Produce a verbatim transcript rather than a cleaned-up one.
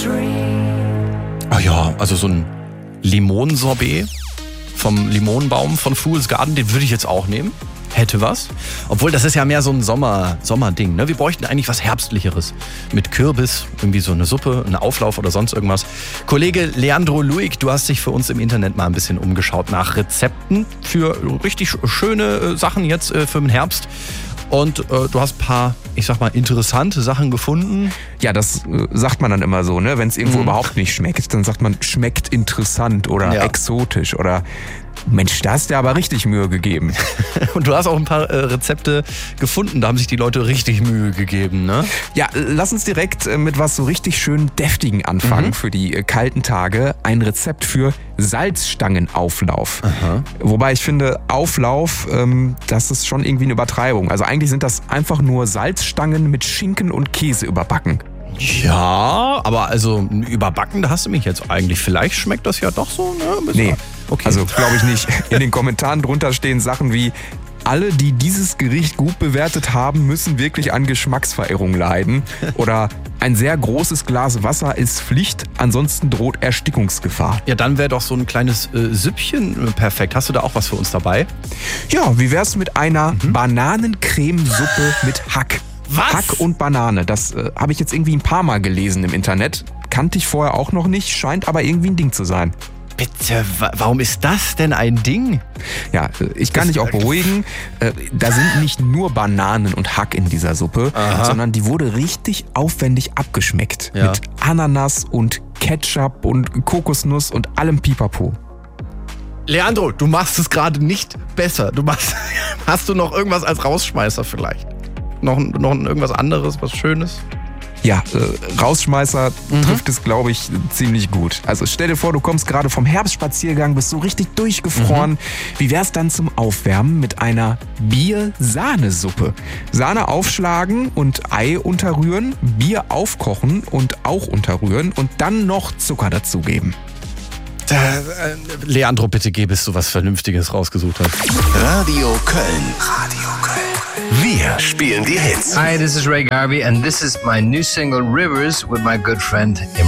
Oh ja, also so ein Limonensorbet vom Limonenbaum von Fool's Garden, den würde ich jetzt auch nehmen. Hätte was. Obwohl, das ist ja mehr so ein Sommer, Sommerding. Ne? Wir bräuchten eigentlich was Herbstlicheres. Mit Kürbis, irgendwie so eine Suppe, einen Auflauf oder sonst irgendwas. Kollege Leandro Luig, du hast dich für uns im Internet mal ein bisschen umgeschaut nach Rezepten für richtig schöne Sachen jetzt äh, für den Herbst. Und äh, du hast ein paar, ich sag mal, interessante Sachen gefunden. Ja, das äh, sagt man dann immer so, ne? Wenn es irgendwo Mhm. überhaupt nicht schmeckt, dann sagt man, schmeckt interessant oder Ja. exotisch oder Mensch, da hast du aber richtig Mühe gegeben. Und du hast auch ein paar äh, Rezepte gefunden. Da haben sich die Leute richtig Mühe gegeben, ne? Ja, lass uns direkt äh, mit was so richtig schön Deftigen anfangen Mhm. für die äh, kalten Tage. Ein Rezept für Salzstangenauflauf. Aha. Wobei ich finde, Auflauf, ähm, das ist schon irgendwie eine Übertreibung. Also eigentlich sind das einfach nur Salzstangen mit Schinken und Käse überbacken. Ja, aber also überbacken, da hast du mich jetzt eigentlich. Vielleicht schmeckt das ja doch so, ne? Nee, Okay. also glaube ich nicht. In den Kommentaren drunter stehen Sachen wie: Alle, die dieses Gericht gut bewertet haben, müssen wirklich an Geschmacksverirrung leiden. Oder ein sehr großes Glas Wasser ist Pflicht, ansonsten droht Erstickungsgefahr. Ja, dann wäre doch so ein kleines äh, Süppchen äh, perfekt. Hast du da auch was für uns dabei? Ja, wie wär's mit einer Bananencremesuppe mit Hack? Was? Hack und Banane, das äh, habe ich jetzt irgendwie ein paar Mal gelesen im Internet. Kannte ich vorher auch noch nicht, scheint aber irgendwie ein Ding zu sein. Bitte, wa- warum ist das denn ein Ding? Ja, äh, ich kann Das- dich auch beruhigen, äh, da sind nicht nur Bananen und Hack in dieser Suppe, Aha. sondern die wurde richtig aufwendig abgeschmeckt. Ja. Mit Ananas und Ketchup und Kokosnuss und allem Pipapo. Leandro, du machst es gerade nicht besser. Du machst, hast du noch irgendwas als Rausschmeißer vielleicht? Noch, noch irgendwas anderes, was Schönes? Ja, äh, Rausschmeißer trifft es, glaube ich, ziemlich gut. Also stell dir vor, du kommst gerade vom Herbstspaziergang, bist so richtig durchgefroren. Wie wär's dann zum Aufwärmen mit einer Bier-Sahnesuppe? Sahne aufschlagen und Ei unterrühren, Bier aufkochen und auch unterrühren und dann noch Zucker dazugeben. Äh, äh, Leandro, bitte geh, bis du was Vernünftiges rausgesucht hast. Radio Köln. Radio Köln. Wir spielen die Hits. Hi, this is Ray Garvey, and this is my new single Rivers with my good friend Imran.